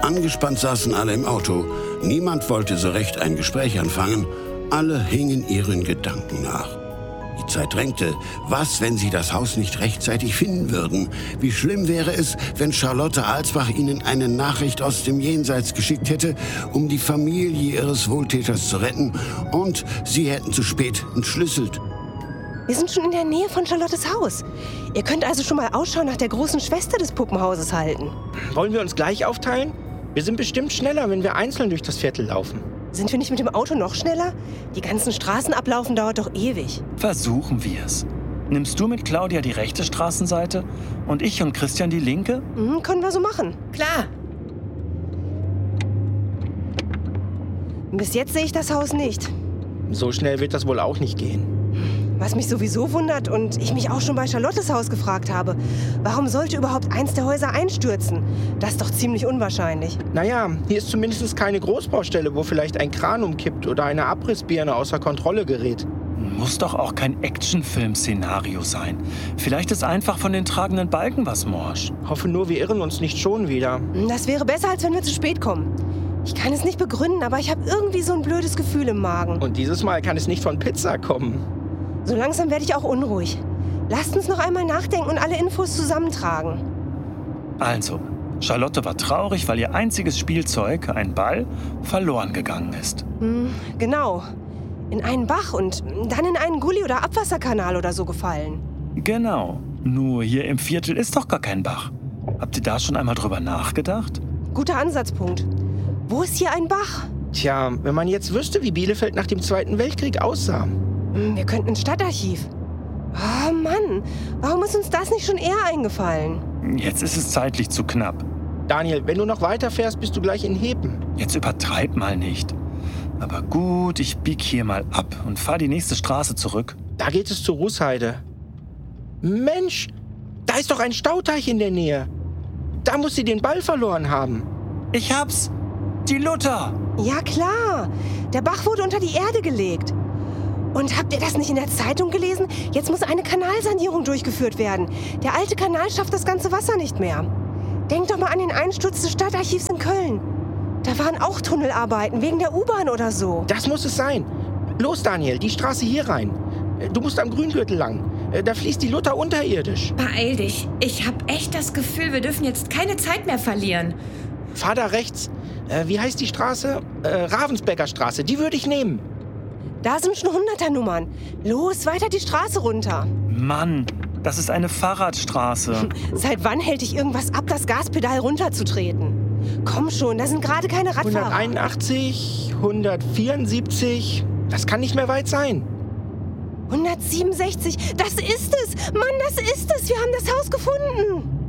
Angespannt saßen alle im Auto. Niemand wollte so recht ein Gespräch anfangen. Alle hingen ihren Gedanken nach. Die Zeit drängte. Was, wenn sie das Haus nicht rechtzeitig finden würden? Wie schlimm wäre es, wenn Charlotte Alsbach ihnen eine Nachricht aus dem Jenseits geschickt hätte, um die Familie ihres Wohltäters zu retten, und sie hätten zu spät entschlüsselt. Wir sind schon in der Nähe von Charlottes Haus. Ihr könnt also schon mal Ausschau nach der großen Schwester des Puppenhauses halten. Wollen wir uns gleich aufteilen? Wir sind bestimmt schneller, wenn wir einzeln durch das Viertel laufen. Sind wir nicht mit dem Auto noch schneller? Die ganzen Straßen ablaufen dauert doch ewig. Versuchen wir es. Nimmst du mit Claudia die rechte Straßenseite und ich und Christian die linke? Können wir so machen. Klar. Bis jetzt sehe ich das Haus nicht. So schnell wird das wohl auch nicht gehen. Was mich sowieso wundert und ich mich auch schon bei Charlottes Haus gefragt habe, warum sollte überhaupt eins der Häuser einstürzen? Das ist doch ziemlich unwahrscheinlich. Naja, hier ist zumindest keine Großbaustelle, wo vielleicht ein Kran umkippt oder eine Abrissbirne außer Kontrolle gerät. Muss doch auch kein Actionfilm-Szenario sein. Vielleicht ist einfach von den tragenden Balken was morsch. Hoffe nur, wir irren uns nicht schon wieder. Das wäre besser, als wenn wir zu spät kommen. Ich kann es nicht begründen, aber ich habe irgendwie so ein blödes Gefühl im Magen. Und dieses Mal kann es nicht von Pizza kommen. So langsam werde ich auch unruhig. Lasst uns noch einmal nachdenken und alle Infos zusammentragen. Also, Charlotte war traurig, weil ihr einziges Spielzeug, ein Ball, verloren gegangen ist. Genau. In einen Bach und dann in einen Gully- oder Abwasserkanal oder so gefallen. Genau. Nur hier im Viertel ist doch gar kein Bach. Habt ihr da schon einmal drüber nachgedacht? Guter Ansatzpunkt. Wo ist hier ein Bach? Tja, wenn man jetzt wüsste, wie Bielefeld nach dem Zweiten Weltkrieg aussah. Wir könnten ins Stadtarchiv. Oh Mann, warum ist uns das nicht schon eher eingefallen? Jetzt ist es zeitlich zu knapp. Daniel, wenn du noch weiterfährst, bist du gleich in Heben. Jetzt übertreib mal nicht. Aber gut, ich bieg hier mal ab und fahr die nächste Straße zurück. Da geht es zur Rußheide. Mensch, da ist doch ein Stauteich in der Nähe. Da muss sie den Ball verloren haben. Ich hab's! Die Luther! Ja klar, der Bach wurde unter die Erde gelegt. Und habt ihr das nicht in der Zeitung gelesen? Jetzt muss eine Kanalsanierung durchgeführt werden. Der alte Kanal schafft das ganze Wasser nicht mehr. Denkt doch mal an den Einsturz des Stadtarchivs in Köln. Da waren auch Tunnelarbeiten, wegen der U-Bahn oder so. Das muss es sein. Los, Daniel, die Straße hier rein. Du musst am Grüngürtel lang. Da fließt die Luther unterirdisch. Beeil dich. Ich habe echt das Gefühl, wir dürfen jetzt keine Zeit mehr verlieren. Fahr da rechts. Wie heißt die Straße? Ravensbecker Straße. Die würde ich nehmen. Da sind schon 100er-Nummern. Los, weiter die Straße runter. Mann, das ist eine Fahrradstraße. Seit wann hält dich irgendwas ab, das Gaspedal runterzutreten? Komm schon, da sind gerade keine Radfahrer. 181, 174. Das kann nicht mehr weit sein. 167, das ist es. Mann, das ist es. Wir haben das Haus gefunden.